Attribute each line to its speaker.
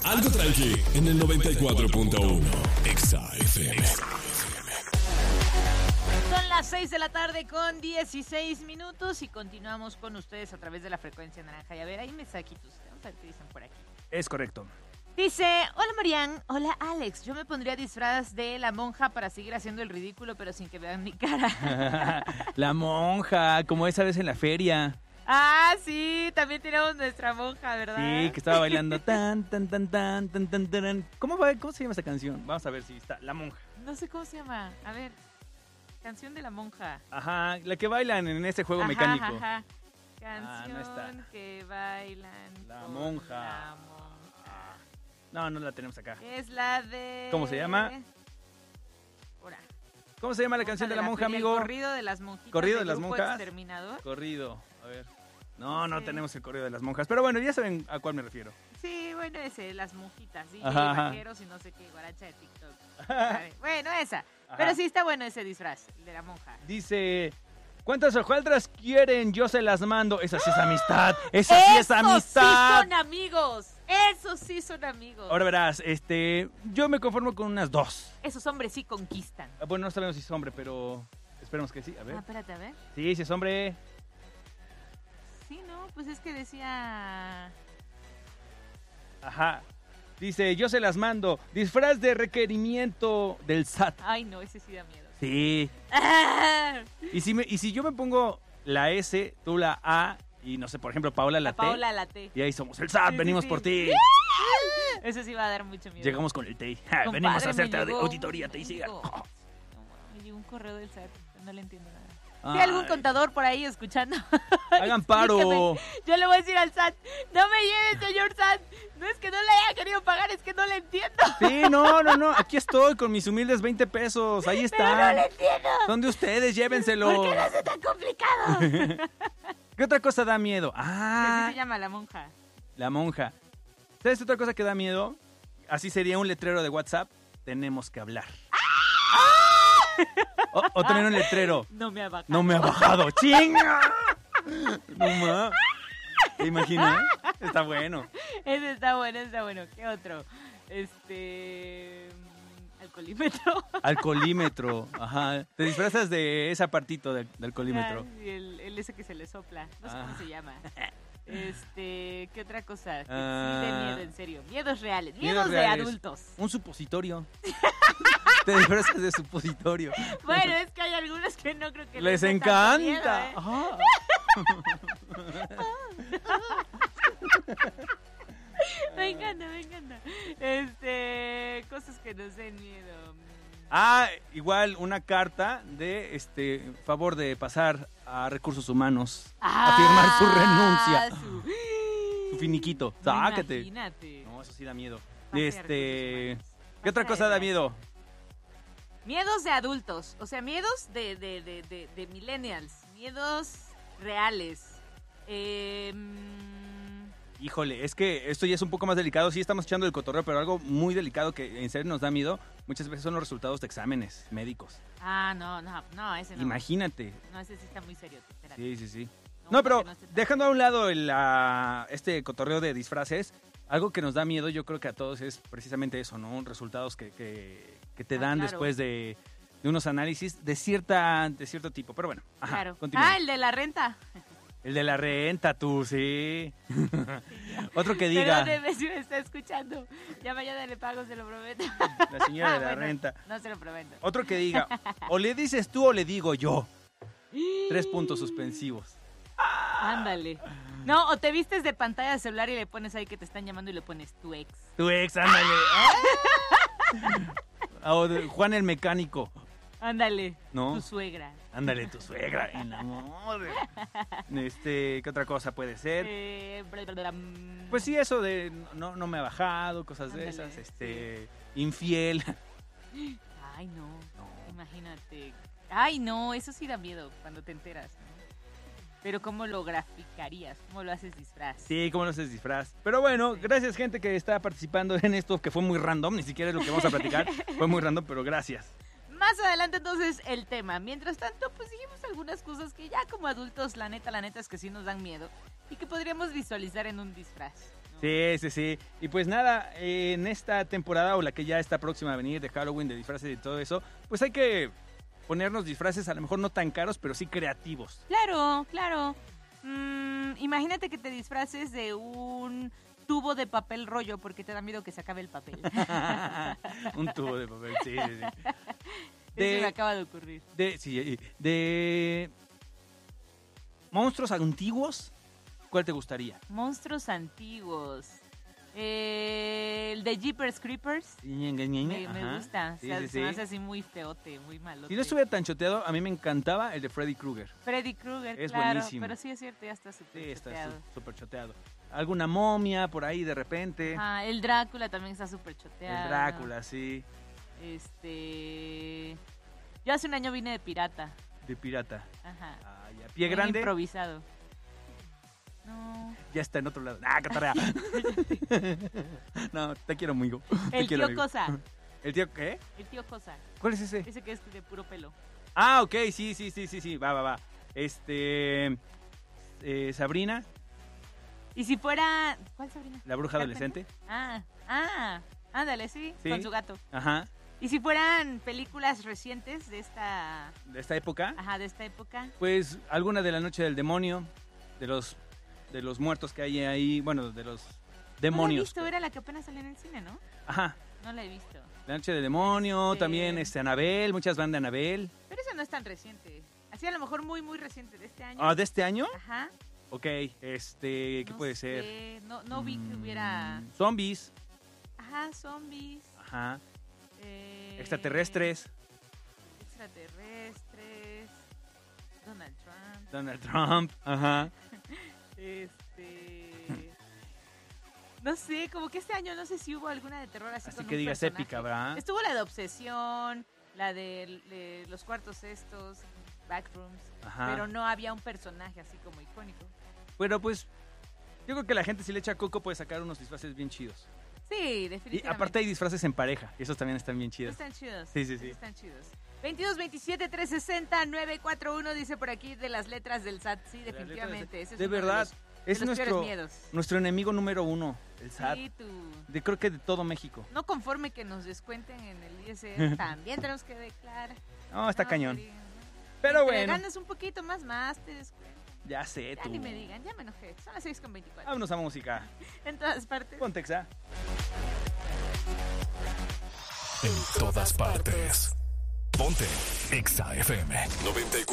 Speaker 1: Algo tranqui en el 94.1 Exa FM.
Speaker 2: Son las 6 de la tarde con 16 minutos y continuamos con ustedes a través de la frecuencia naranja. Y a ver, hay mensajitos. Vamos a ver qué dicen por aquí.
Speaker 3: Es correcto.
Speaker 2: Dice, hola Marian, hola Alex, yo me pondría disfraz de la monja para seguir haciendo el ridículo, pero sin que vean mi cara.
Speaker 3: La monja, como esa vez en la feria.
Speaker 2: Ah, sí, también tenemos nuestra monja, ¿verdad?
Speaker 3: Sí, que estaba bailando tan, tan, tan, tan, tan, tan, tan. ¿Cómo se llama esa canción? Vamos a ver si está. La monja.
Speaker 2: No sé cómo se llama. A ver, canción de la monja.
Speaker 3: Ajá, la que bailan en ese juego mecánico.
Speaker 2: Ajá. Canción
Speaker 3: no está.
Speaker 2: que bailan
Speaker 3: La
Speaker 2: con
Speaker 3: monja.
Speaker 2: la monja.
Speaker 3: No, no la tenemos acá.
Speaker 2: Es la de...
Speaker 3: ¿Cómo se llama?
Speaker 2: Ahora.
Speaker 3: ¿Cómo se llama la canción de la monja, amigo?
Speaker 2: El corrido de las monjitas.
Speaker 3: ¿Corrido de las
Speaker 2: Grupo
Speaker 3: monjas?
Speaker 2: Exterminador.
Speaker 3: Corrido, a ver. No, no
Speaker 2: Sí.
Speaker 3: tenemos el corrido de las monjas. Pero bueno, ya saben a cuál me refiero.
Speaker 2: Sí, bueno, ese, las monjitas, sí,
Speaker 3: Ajá, ajá.
Speaker 2: vaqueros y no sé qué, guaracha de TikTok. Vale, bueno, esa.
Speaker 3: Ajá.
Speaker 2: Pero sí está bueno ese disfraz, el de la monja.
Speaker 3: Dice, ¿cuántas hojaldras quieren? Yo se las mando. Esa sí es amistad. Esa sí es
Speaker 2: ¡Esos
Speaker 3: amistad.
Speaker 2: sí son amigos! ¡Esos sí son amigos!
Speaker 3: Ahora verás, yo me conformo con unas 2.
Speaker 2: Esos hombres sí conquistan.
Speaker 3: Bueno, no sabemos si es hombre, pero esperemos que sí. A ver.
Speaker 2: Ah, espérate, a ver.
Speaker 3: Sí, si es hombre.
Speaker 2: Sí, no, pues es que decía...
Speaker 3: Ajá. Dice, yo se las mando. Disfraz de requerimiento del SAT.
Speaker 2: Ay, no, ese sí da miedo.
Speaker 3: Sí.
Speaker 2: ¡Ah!
Speaker 3: Y si yo me pongo la S, tú la A, y no sé, por ejemplo, Paola la T.
Speaker 2: Paola la T.
Speaker 3: Y ahí somos el SAT,
Speaker 2: Sí,
Speaker 3: venimos
Speaker 2: sí,
Speaker 3: por
Speaker 2: sí.
Speaker 3: ti.
Speaker 2: Eso sí va a dar mucho miedo.
Speaker 3: Llegamos con el T.
Speaker 2: Compadre,
Speaker 3: Venimos a
Speaker 2: me
Speaker 3: hacerte
Speaker 2: llegó
Speaker 3: auditoría, te siga.
Speaker 2: No, me llegó un correo del SAT, no le entiendo nada.
Speaker 3: Ay.
Speaker 2: ¿Hay algún contador por ahí escuchando?
Speaker 3: Hagan paro.
Speaker 2: Explíqueme. Yo le voy a decir al SAT, no me lleve, señor SAT. No es que no le haya querido pagar, es que no le entiendo.
Speaker 3: Sí, no. Aquí estoy con mis humildes 20 pesos. Ahí
Speaker 2: Pero no
Speaker 3: están.
Speaker 2: le entiendo.
Speaker 3: Son de ustedes, llévenselo.
Speaker 2: ¿Por qué no es tan complicado?
Speaker 3: ¿Qué otra cosa da miedo?
Speaker 2: Así se llama la monja.
Speaker 3: La monja. ¿Sabes otra cosa que da miedo? Así sería un letrero de WhatsApp. Tenemos que hablar. O tener un letrero.
Speaker 2: No me ha bajado.
Speaker 3: No me ha bajado. ¡Chinga! No ma. ¿Te imaginas? Está bueno.
Speaker 2: Ese está bueno. ¿Qué otro? Alcoholímetro.
Speaker 3: Alcoholímetro. Ajá. Te disfrazas de ese apartito del alcoholímetro.
Speaker 2: Ah, el ese que se le sopla. No sé cómo se llama. ¿Qué otra cosa? Que sí de miedo, en serio. Miedos reales. Miedos de
Speaker 3: reales.
Speaker 2: adultos.
Speaker 3: Un supositorio. Te disfrazas de supositorio.
Speaker 2: Bueno, es que hay algunos que no creo que
Speaker 3: Les
Speaker 2: den tanto miedo,
Speaker 3: encanta.
Speaker 2: ¿eh?
Speaker 3: Ajá.
Speaker 2: Me encanta. Cosas que nos den miedo.
Speaker 3: Ah, igual una carta de favor de pasar a recursos humanos a firmar su renuncia. Su finiquito. Sácate.
Speaker 2: Imagínate.
Speaker 3: No, eso sí da miedo.
Speaker 2: Pase a recursos
Speaker 3: ¿Qué
Speaker 2: humanos.
Speaker 3: otra
Speaker 2: Pase
Speaker 3: cosa da
Speaker 2: de
Speaker 3: miedo?
Speaker 2: Miedos de adultos, o sea, miedos de millennials, miedos reales.
Speaker 3: Híjole, es que esto ya es un poco más delicado. Sí estamos echando el cotorreo, pero algo muy delicado que en serio nos da miedo muchas veces son los resultados de exámenes médicos.
Speaker 2: Ah, no, ese no.
Speaker 3: Imagínate.
Speaker 2: No, ese sí está muy serio. Espérate.
Speaker 3: Sí. No, pero
Speaker 2: porque no esté tan-
Speaker 3: dejando a un lado este cotorreo de disfraces, algo que nos da miedo yo creo que a todos es precisamente eso, ¿no? Resultados que te dan
Speaker 2: claro.
Speaker 3: después de unos análisis de cierto tipo. Pero bueno, ajá,
Speaker 2: Claro.
Speaker 3: continúa.
Speaker 2: Ah, el de la renta.
Speaker 3: El de la renta, tú, sí. Otro que diga,
Speaker 2: Perdóneme si me está escuchando. Ya mañana le pago, se lo prometo.
Speaker 3: la señora de la
Speaker 2: Bueno,
Speaker 3: renta.
Speaker 2: No se lo prometo.
Speaker 3: Otro que diga, o le dices tú o le digo yo. 3 puntos suspensivos.
Speaker 2: Ándale. No, o te vistes de pantalla de celular y le pones ahí que te están llamando y le pones tu ex.
Speaker 3: Tu ex, ándale. O de Juan el mecánico.
Speaker 2: Ándale.
Speaker 3: No.
Speaker 2: Tu suegra.
Speaker 3: Ándale, tu suegra. En amor. ¿Qué otra cosa puede ser? Pues sí, eso de no me ha bajado, cosas de
Speaker 2: Ándale,
Speaker 3: esas. Infiel.
Speaker 2: Ay, no. Imagínate. Ay, no, eso sí da miedo cuando te enteras, ¿no? Pero ¿cómo lo graficarías? ¿Cómo lo haces disfraz?
Speaker 3: Sí, ¿cómo no haces disfraz? Pero bueno, gracias gente que está participando en esto, que fue muy random, ni siquiera es lo que vamos a platicar. Fue muy random, pero gracias.
Speaker 2: Más adelante entonces el tema. Mientras tanto, pues dijimos algunas cosas que ya como adultos, la neta es que sí nos dan miedo y que podríamos visualizar en un disfraz, ¿no?
Speaker 3: Sí. Y pues nada, en esta temporada o la que ya está próxima a venir de Halloween, de disfraces y todo eso, pues hay que ponernos disfraces a lo mejor no tan caros, pero sí creativos.
Speaker 2: Claro. Imagínate que te disfraces de un tubo de papel rollo porque te da miedo que se acabe el papel.
Speaker 3: Un tubo de papel, sí.
Speaker 2: Eso me acaba de ocurrir.
Speaker 3: De monstruos antiguos, ¿cuál te gustaría?
Speaker 2: Monstruos antiguos. El de Jeepers Creepers. Me gusta.
Speaker 3: Sí,
Speaker 2: se me hace así muy feote, muy malote.
Speaker 3: Si no estuviera tan choteado, a mí me encantaba el de Freddy Krueger.
Speaker 2: Freddy Krueger,
Speaker 3: es
Speaker 2: claro.
Speaker 3: Buenísimo.
Speaker 2: Pero sí es cierto, ya está súper choteado.
Speaker 3: Sí, está súper choteado. Alguna momia por ahí de repente.
Speaker 2: El Drácula también está súper choteado.
Speaker 3: El Drácula, sí.
Speaker 2: Yo hace un año vine de pirata.
Speaker 3: De pirata.
Speaker 2: Ajá.
Speaker 3: Ya. Pie grande.
Speaker 2: Improvisado. No.
Speaker 3: Ya está en otro lado. Catarea. No, te quiero, amigo.
Speaker 2: El tío Cosa.
Speaker 3: ¿El tío qué?
Speaker 2: El tío Cosa.
Speaker 3: ¿Cuál es ese?
Speaker 2: Ese que es de puro pelo.
Speaker 3: Ok, sí. Va. Sabrina.
Speaker 2: ¿Y si fuera... ¿Cuál Sabrina?
Speaker 3: La bruja adolescente.
Speaker 2: Ándale, sí, con su gato.
Speaker 3: Ajá.
Speaker 2: ¿Y si fueran películas recientes de esta...
Speaker 3: ¿De esta época?
Speaker 2: Ajá, de esta época.
Speaker 3: Pues alguna de La Noche del Demonio, de los muertos que hay ahí, bueno, de los demonios.
Speaker 2: No la he visto, era la que apenas salió en el cine, ¿no?
Speaker 3: Ajá.
Speaker 2: No la he visto.
Speaker 3: La Noche del Demonio, también Anabel, muchas van de Anabel.
Speaker 2: Pero esa no es tan reciente. Así a lo mejor muy, muy reciente, de este año.
Speaker 3: ¿De este año?
Speaker 2: Ajá.
Speaker 3: Ok, ¿qué
Speaker 2: no
Speaker 3: puede
Speaker 2: sé,
Speaker 3: ser?
Speaker 2: No vi que hubiera...
Speaker 3: Zombies.
Speaker 2: Ajá, zombies.
Speaker 3: Ajá. Extraterrestres. Donald Trump, ajá.
Speaker 2: No sé, como que este año no sé si hubo alguna de terror así con
Speaker 3: que
Speaker 2: un
Speaker 3: digas
Speaker 2: personaje.
Speaker 3: épica, ¿verdad?
Speaker 2: Estuvo la de Obsesión, la de los cuartos estos, Backrooms,
Speaker 3: ajá.
Speaker 2: Pero no había un personaje así como icónico.
Speaker 3: Bueno, pues yo creo que la gente si le echa coco puede sacar unos disfraces bien chidos.
Speaker 2: Sí, definitivamente.
Speaker 3: Y aparte hay disfraces en pareja, y esos también están bien chidos.
Speaker 2: Están chidos.
Speaker 3: Sí.
Speaker 2: Están chidos. 22-27-360-941 dice por aquí de las letras del SAT. Sí, definitivamente. Ese es
Speaker 3: de verdad, es nuestro enemigo número 1, el SAT.
Speaker 2: Sí,
Speaker 3: creo que de todo México.
Speaker 2: No conforme que nos descuenten en el ISR, también tenemos que declarar.
Speaker 3: No, está cañón.
Speaker 2: Sí,
Speaker 3: pero
Speaker 2: si
Speaker 3: bueno.
Speaker 2: te ganas un poquito más te descuentan.
Speaker 3: Ya sé,
Speaker 2: Ya ni me digan, ya me enojé. Son las 6:24.
Speaker 3: Vámonos a música.
Speaker 2: En todas partes.
Speaker 3: Pontexa.
Speaker 1: En todas partes. Ponte Exa FM 94.